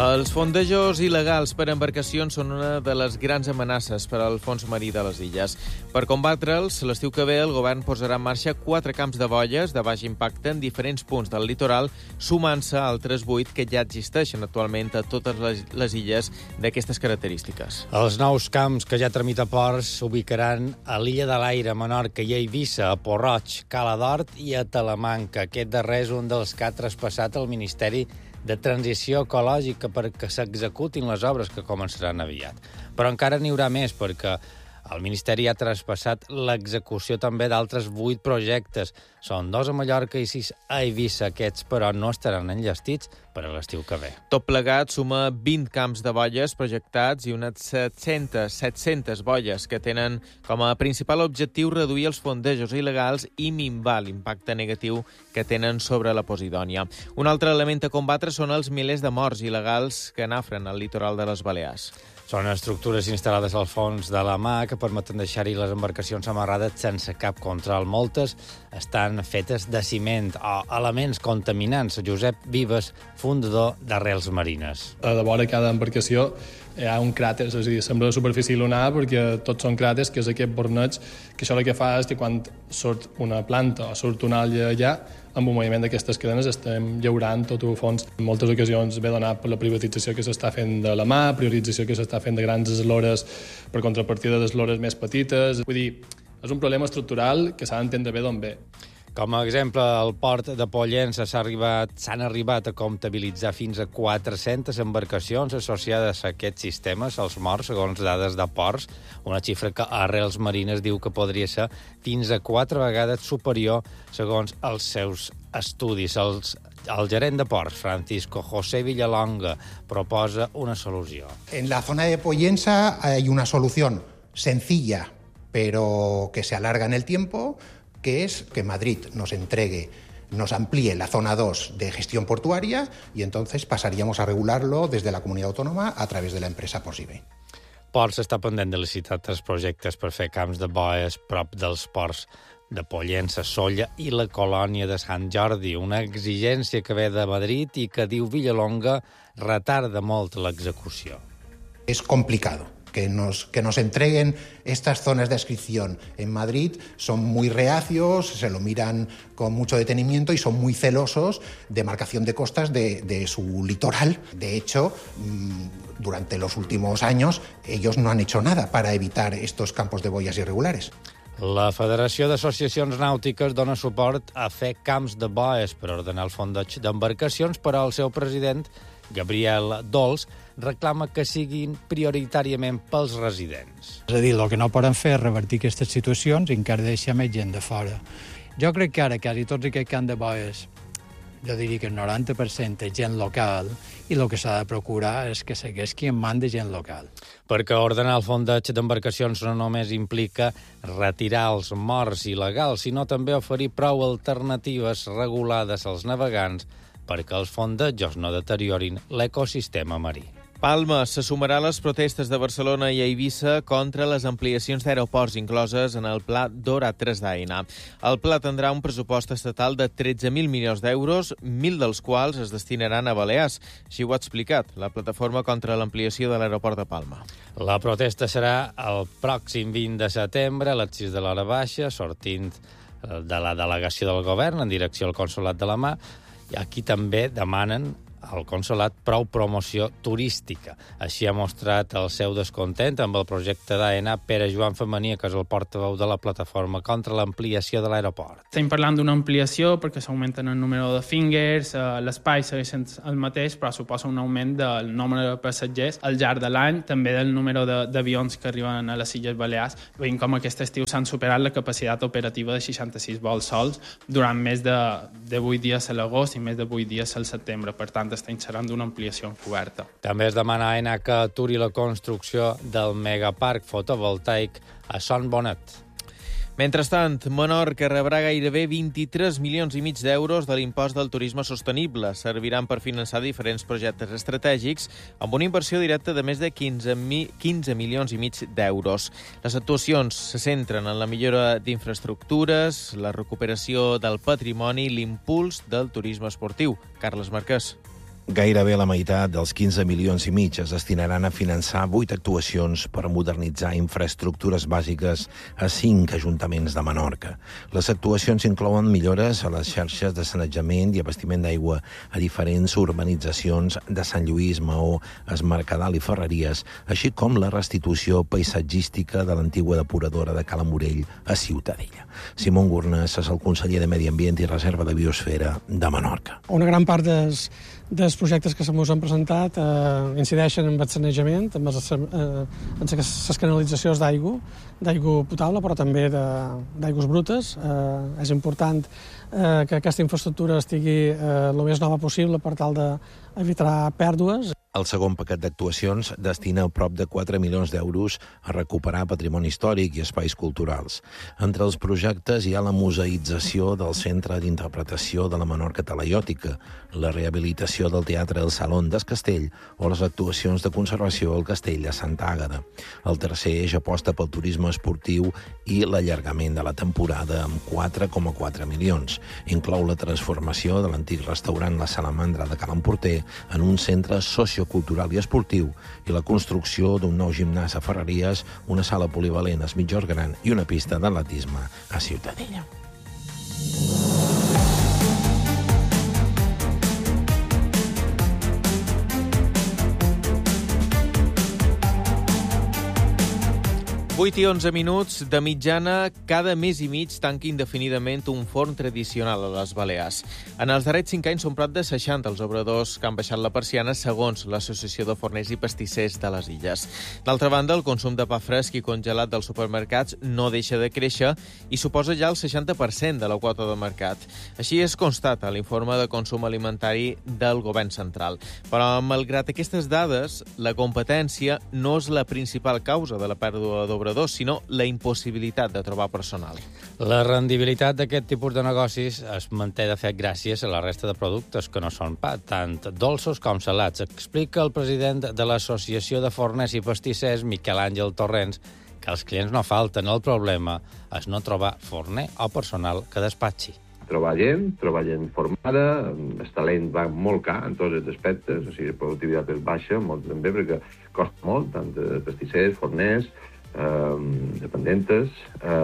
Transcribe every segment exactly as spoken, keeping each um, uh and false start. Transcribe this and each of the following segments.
Els fondejos il·legals per embarcacions són una de les grans amenaces per al fons marí de les illes. Per combatre'ls, l'estiu que ve el govern posarà en marxa quatre camps de boies de baix impacte en diferents punts del litoral, sumant-se a altres vuit que ja existeixen actualment a totes les, les illes d'aquestes característiques. Els nous camps que ja tramita Ports s'ubicaran a l'Illa de l'Aire, Menorca i a Eivissa, a Port-roig, Cala d'Hort i a Talamanca. Aquest darrer és un dels que ha traspassat el Ministeri de Transició Ecològica perquè s'executin les obres que començaran aviat. Però encara n'hi haurà més, perquè el Ministeri ha traspassat l'execució també d'altres vuit projectes. Són dos a Mallorca i sis a Eivissa. Aquests, però, no estaran enllestits per a l'estiu que ve. Tot plegat suma vint camps de boies projectats i unes set-centes, set-centes boies que tenen com a principal objectiu reduir els fondejos il·legals i minvar l'impacte negatiu que tenen sobre la Posidònia. Un altre element a combatre són els milers de morts il·legals que nafren al litoral de les Balears. Són estructures instal·lades al fons de la mar que permeten deixar-hi les embarcacions amarrades sense cap control. Moltes estan fetes de ciment o elements contaminants. Josep Vives, fundador d'Arrels Marines. A la vora cada embarcació hi ha un cràter, és a dir, sembla la superfície lunar perquè tots són cràters, que és aquest borneig, que això el que fa és que quan surt una planta o surt una alga allà, amb un moviment d'aquestes cadenes estem llaurant tot el fons. En moltes ocasions ve donat per la privatització que s'està fent de la mà, priorització que s'està fent de grans eslores per contrapartida d'eslores més petites. Vull dir, és un problema estructural que s'ha d'entendre bé d'on ve. Com a exemple, al port de Pollença s'ha arribat, s'han arribat a comptabilitzar fins a quatre-centes embarcacions associades a aquests sistemes, els morts, segons dades de ports, una xifra que Arrels Marines diu que podria ser fins a quatre vegades superior, segons els seus estudis. Els, el gerent de ports, Francisco José Villalonga, proposa una solució. En la zona de Pollença hay una solución sencilla, pero que se alarga en el tiempo, que es que Madrid nos entregue, nos amplíe la zona dos de gestión portuaria y entonces pasaríamos a regularlo desde la comunidad autónoma a través de la empresa Porsibe. Ports està pendent de licitar tres projectes per fer camps de boies prop dels ports de Pollença, Sóller i la colònia de Sant Jordi, una exigència que ve de Madrid i que, diu Villalonga, retarda molt l'execució. Es complicado. Que nos, que nos entreguen estas zonas de adscripción en Madrid, son muy reacios, se lo miran con mucho detenimiento y son muy celosos de marcación de costas de, de su litoral. De hecho, durante los últimos años, ellos no han hecho nada para evitar estos campos de boyas irregulares. La Federació d'Associacions Nàutiques dona suport a fer camps de boies per ordenar el fondeig d'embarcacions, però el seu president, Gabriel Dols, reclama que siguin prioritàriament pels residents. És a dir, el que no poden fer és revertir aquestes situacions i encara deixar més gent de fora. Jo crec que ara quasi tots aquests camps de boies, jo diria que el noranta per cent és gent local i el que s'ha de procurar és que segueixi en mans de gent local. Perquè ordenar el fondeig d'embarcacions no només implica retirar els morts il·legals, sinó també oferir prou alternatives regulades als navegants perquè els fondejos no deteriorin l'ecosistema marí. Palma se sumarà a les protestes de Barcelona i a Eivissa contra les ampliacions d'aeroports incloses en el Pla Dora tres d'Aena. El pla tindrà un pressupost estatal de tretze mil milions d'euros, mil dels quals es destinaran a Balears. Així ho ha explicat la plataforma contra l'ampliació de l'aeroport de Palma. La protesta serà el pròxim vint de setembre a les sis de l'hora baixa, sortint de la delegació del govern en direcció al Consolat de la Mar. I aquí també demanen al Consolat prou promoció turística. Així ha mostrat el seu descontent amb el projecte d'Aena Pere Joan Femení, que és el portaveu de la plataforma contra l'ampliació de l'aeroport. Estem parlant d'una ampliació perquè s'augmenten el número de fingers, eh, l'espai segueix sent el mateix, però suposa un augment del nombre de passatgers al llarg de l'any, també del número d'avions que arriben a les Illes Balears. Veiem com aquest estiu s'han superat la capacitat operativa de seixanta-sis vols sols durant més de, de vuit dies a l'agost i més de vuit dies al setembre. Per tant, estem xerrant d'una ampliació encoberta. També es demana a Aena que aturi la construcció del megaparc fotovoltaic a Son Bonet. Mentrestant, Menorca rebrà gairebé vint-i-tres milions i mig d'euros de l'impost del turisme sostenible. Serviran per finançar diferents projectes estratègics amb una inversió directa de més de quinze milions i mig d'euros. Les actuacions se centren en la millora d'infraestructures, la recuperació del patrimoni i l'impuls del turisme esportiu. Carles Marquès. Gairebé la meitat dels quinze milions i mig es destinaran a finançar vuit actuacions per modernitzar infraestructures bàsiques a cinc ajuntaments de Menorca. Les actuacions inclouen millores a les xarxes de sanejament i abastiment d'aigua a diferents urbanitzacions de Sant Lluís, Maó, Es Mercadal i Ferreries, així com la restitució paisatgística de l'antigua depuradora de Cala Morell a Ciutadella. Simón Gurnes és el conseller de Medi Ambient i Reserva de Biosfera de Menorca. Una gran part dels, dels projectes que se'ns han presentat eh, incideixen en el sanejament, en les, eh, en les canalitzacions d'aigua, d'aigua potable, però també d'aigües brutes. Eh, és important eh, que aquesta infraestructura estigui eh, el més nova possible per tal d'evitar pèrdues. El segon paquet d'actuacions destina prop de quatre milions d'euros a recuperar patrimoni històric i espais culturals. Entre els projectes hi ha la museïtzació del Centre d'Interpretació de la Menorca Talaiòtica, la rehabilitació del Teatre El Salón d'Es Castell o les actuacions de conservació al Castell de Santa Àgueda. El tercer eix aposta pel turisme esportiu i l'allargament de la temporada amb quatre coma quatre milions. Inclou la transformació de l'antic restaurant La Salamandra de Cal Emporter en un centre socio cultural i esportiu i la construcció d'un nou gimnàs a Ferreries, una sala polivalent a Es Migjorn Gran i una pista d'atletisme a Ciutadella. vuit i onze minuts de mitjana, cada mes i mig tanca indefinidament un forn tradicional a les Balears. En els darrers cinc anys són prop de seixanta els obradors que han baixat la persiana segons l'Associació de Forners i Pastissers de les Illes. D'altra banda, el consum de pa fresc i congelat dels supermercats no deixa de créixer i suposa ja el seixanta per cent de la quota de mercat. Així es constata a l'informe de consum alimentari del Govern central. Però, malgrat aquestes dades, la competència no és la principal causa de la pèrdua d'obradors, sinó la impossibilitat de trobar personal. La rendibilitat d'aquest tipus de negocis es manté, de fet, gràcies a la resta de productes que no són pa, tant dolços com salats. Explica el president de l'Associació de Forners i Pastissers, Miquel Àngel Torrents, que els clients no falten. El problema és no trobar forner o personal que despatxi. Trobar gent, trobar gent formada, el talent va molt car en tots els aspectes, o sigui, la productivitat és baixa, molt també, perquè costa molt, tant de pastissers, forners, eh, dependentes,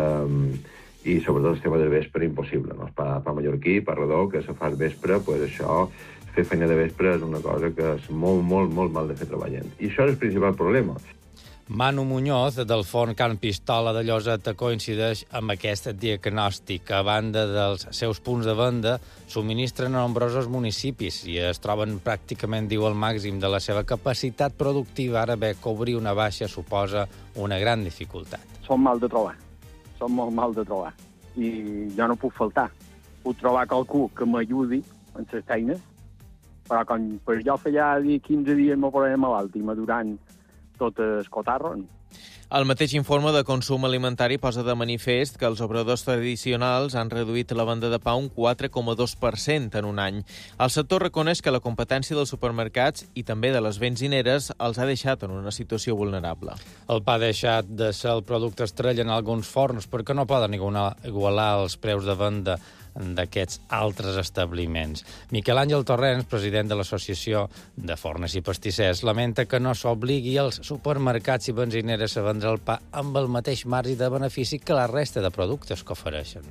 eh, i sobretot el tema de vespre impossible, no? Pa, pa mallorquí, pa redó, que se fa al vespre, pues això, fer feina de vespre és una cosa que és molt, molt, molt mal de fer trobar gent. I això és el principal problema. Manu Muñoz, del forn Can Pistola de Lloseta, coincideix amb aquest diagnòstic. A banda dels seus punts de venda, subministren a nombrosos municipis i es troben pràcticament, diu, al màxim de la seva capacitat productiva. Ara bé, que obrir una baixa suposa una gran dificultat. Són mal de trobar, són molt mal de trobar. I jo no puc faltar. Puc trobar qualcú que m'ajudi en les feines, però quan per jo feia quinze dies me posaré malalt i madurant tot el cotarro. El mateix informe de consum alimentari posa de manifest que els obradors tradicionals han reduït la venda de pa un quatre coma dos per cent en un any. El sector reconeix que la competència dels supermercats i també de les benzineres els ha deixat en una situació vulnerable. El pa ha deixat de ser el producte estrella en alguns forns perquè no poden igualar els preus de venda d'aquests altres establiments. Miquel Àngel Torrents, president de l'Associació de Forners i Pastissers, lamenta que no s'obligui als supermercats i benzineres a vendre el pa amb el mateix marge de benefici que la resta de productes que ofereixen.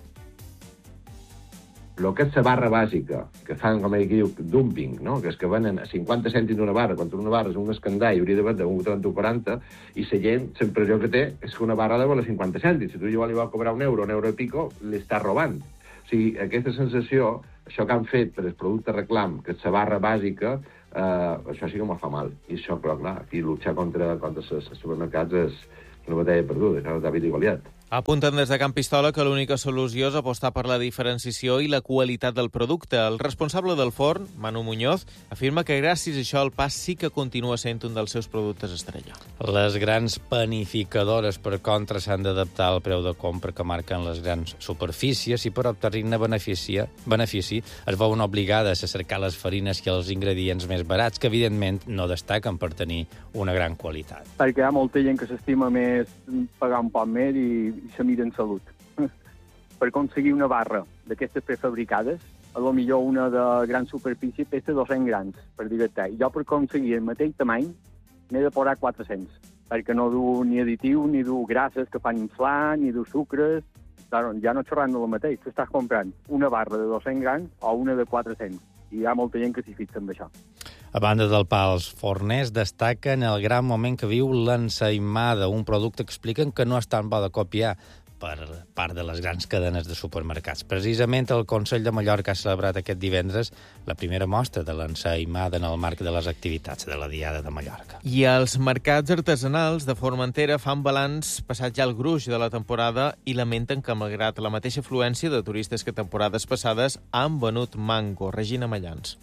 El que és la barra bàsica, que fan, com ell diu, dumping, no? Que és que venen a cinquanta cèntims d'una barra, quan una barra és un escandall, hauria de vendre un trenta o quaranta, i la gent, la impressió que té és que una barra de valer cinquanta cèntims. Si tu li vol cobrar un euro, un euro i pico, li està robant. O sigui, aquesta sensació, això que han fet per el producte reclam, que és la barra bàsica, eh, això sí que m'ho fa mal. I això, però clar, aquí luchar contra, contra els supermercats és una batalla perduda, és David i Goliat. Apunten des de Can Pistola que l'única solució és apostar per la diferenciació i la qualitat del producte. El responsable del forn, Manu Muñoz, afirma que gràcies a això el pa sí que continua sent un dels seus productes estrella. Les grans panificadores, per contra, s'han d'adaptar al preu de compra que marquen les grans superfícies i per obtenir-ne benefici, benefici es veuen obligades a cercar les farines i els ingredients més barats, que evidentment no destaquen per tenir una gran qualitat. Perquè hi ha molta gent que s'estima més pagar un poc més i i se mira en salut. Per aconseguir una barra d'aquestes prefabricades a lo millor una de gran superfície pesa dos-cents grams, per dir-te. I jo per aconseguir el mateix tamany n'he de posar quatre-cents, perquè no du ni additiu, ni du grasses que fan inflar, ni du sucres. Claro, ja no xerrant del mateix. Tu estàs comprant una barra de dos-cents grams o una de quatre-cents. I hi ha molta gent que s'hi fixa amb això. A banda del pa, els forners destaquen el gran moment que viu l'ensaïmada, un producte que expliquen que no és tan bo de copiar per part de les grans cadenes de supermercats. Precisament el Consell de Mallorca ha celebrat aquest divendres la primera mostra de l'ensaïmada en el marc de les activitats de la Diada de Mallorca. I els mercats artesanals de Formentera fan balanç passat ja el gruix de la temporada i lamenten que, malgrat la mateixa afluència de turistes que temporades passades, han venut mango. Regina Mallans.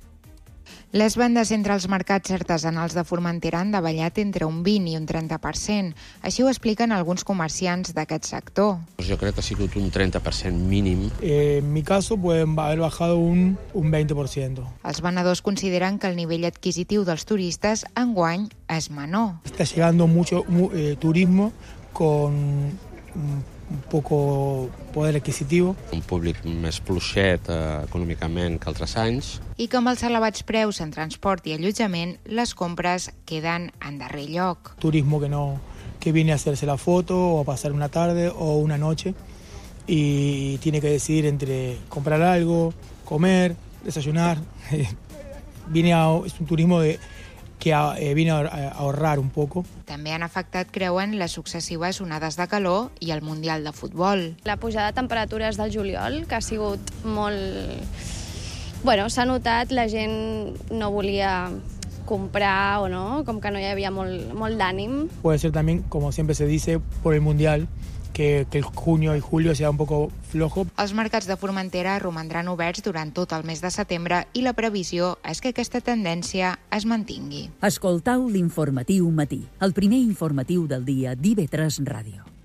Les vendes entre els mercats artesanals de Formentera han davallat entre un vint i un trenta per cent. Així ho expliquen alguns comerciants d'aquest sector. Jo crec que ha sigut un trenta per cent mínim. Eh, en mi caso pueden haber bajado un, un veinte por ciento. Els venedors consideren que el nivell adquisitiu dels turistes enguany és menor. Está llegando mucho eh, turismo con un poco poder adquisitivo. Un públic més fluixet eh, econòmicament que altres anys. I que amb els elevats preus en transport i allotjament, les compres queden en darrer lloc. Turismo que no que viene a hacerse la foto o a pasar una tarde o una noche y tiene que decidir entre comprar algo, comer, desayunar. Viene a, es un turismo de que eh, viene a ahorrar un poco. També han afectat, creuen, les successives onades de calor i el Mundial de Futbol. La pujada de temperatures del juliol, que ha sigut molt... Bueno, s'ha notat, la gent no volia comprar o no, com que no hi havia molt, molt d'ànim. Puede ser también, como siempre se dice, por el Mundial, que, que el junio y julio sea un poco flojo. Els mercats de Formentera romandran oberts durant tot el mes de setembre i la previsió és que aquesta tendència es mantingui. Escoltau l'informatiu matí, el primer informatiu del dia d'I V tres Ràdio.